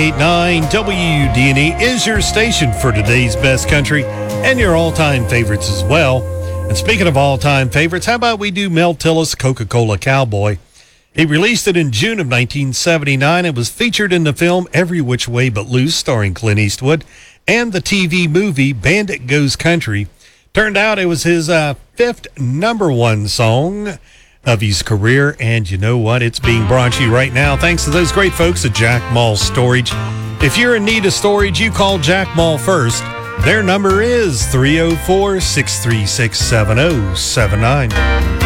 89 WDNE is your station for today's best country and your all-time favorites as well. And speaking of all-time favorites, how about we do Mel Tillis' Coca-Cola Cowboy? He released it in June of 1979. It was featured in the film Every Which Way But Loose, starring Clint Eastwood, and the TV movie Bandit Goes Country. Turned out it was his fifth number one song of his career, and you know what? It's being brought to you right now thanks to those great folks at Jack Mall Storage. If you're in need of storage, you call Jack Mall first. Their number is 304-636-7079.